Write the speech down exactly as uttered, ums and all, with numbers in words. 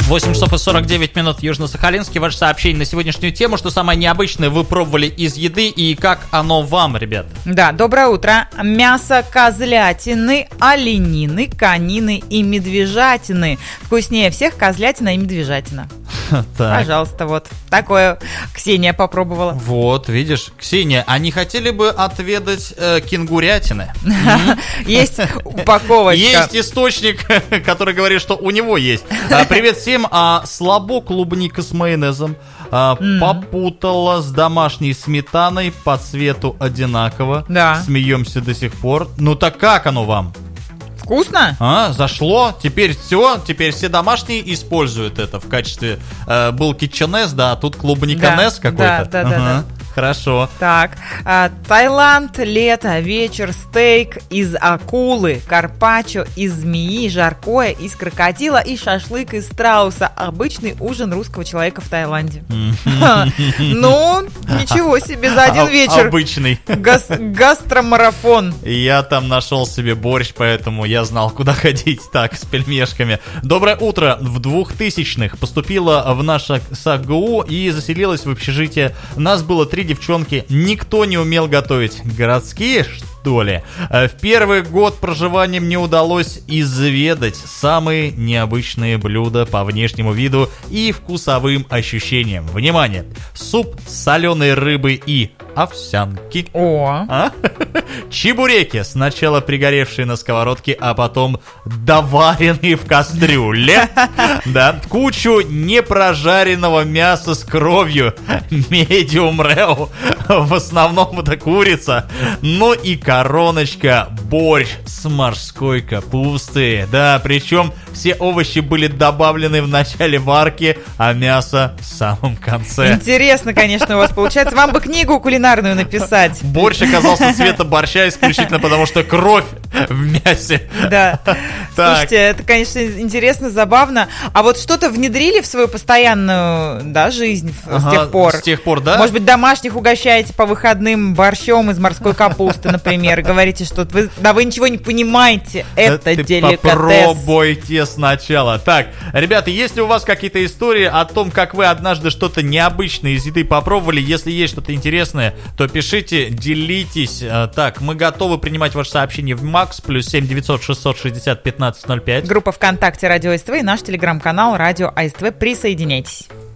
восемь часов и сорок девять минут Южно-Сахалинске. Ваше сообщение на сегодняшнюю тему, что самое необычное вы пробовали из еды и как оно вам, ребят? Да, доброе утро. Мясо козлятины, оленины, конины и медвежатины. Вкуснее всех козлятина и медвежатина. Так. Пожалуйста, вот. Такое Ксения попробовала. Вот, видишь, Ксения, а не хотели бы отведать э, кенгурятины? Есть упаковочка. Есть источник, который говорит, что у него есть. Привет всем. Слабо клубника с майонезом попутала с домашней сметаной, по цвету одинаково. Да. Смеемся до сих пор. Ну так как оно вам? Вкусно? А, зашло. Теперь все, теперь все домашние используют это в качестве э, был кетченез, да, а тут клубниканез да, какой-то. Да, да, ага. да, да. Хорошо. Так, а, Таиланд, лето, вечер, стейк из акулы, карпаччо из змеи, жаркое из крокодила и шашлык из страуса. Обычный ужин русского человека в Таиланде. Ну, ничего себе, за один вечер. Обычный. Гастромарафон. Я там нашел себе борщ, поэтому я знал, куда ходить. Так, с пельмешками. Доброе утро. В двухтысячных поступила в наше САГУ и заселилась в общежитие. Нас было три девчонки, никто не умел готовить. Городские, что ли? В первый год проживания мне удалось изведать самые необычные блюда по внешнему виду и вкусовым ощущениям. Внимание! Суп с соленой рыбой и овсянки. О! А? Чебуреки, сначала пригоревшие на сковородке, а потом доваренные в кастрюле. Да, кучу непрожаренного мяса с кровью. Medium rare. В основном это курица. Ну и короночка борщ с морской капустой. Да, причем все овощи были добавлены в начале варки, а мясо в самом конце. Интересно, конечно, у вас получается. Вам бы книгу кулинарную написать. Борщ оказался цвета борща исключительно потому, что кровь в мясе. Да. Слушайте, это, конечно, интересно, забавно. А вот что-то внедрили в свою постоянную, да, жизнь ага, с тех пор? С тех пор, да? Может быть, домашних угощаете по выходным борщом из морской капусты, например. Говорите, что вы, да вы ничего не понимаете. Это да деликатес. Попробуйте сначала. Так, ребята, если у вас какие-то истории о том, как вы однажды что-то необычное из еды попробовали, если есть что-то интересное, то пишите, делитесь. Так, мы готовы принимать ваши сообщения в Макс, плюс семь девятьсот шестьсот шестьдесят пятнадцать ноль пять. Группа ВКонтакте Радио СТВ и наш телеграм-канал Радио АСТВ. Присоединяйтесь.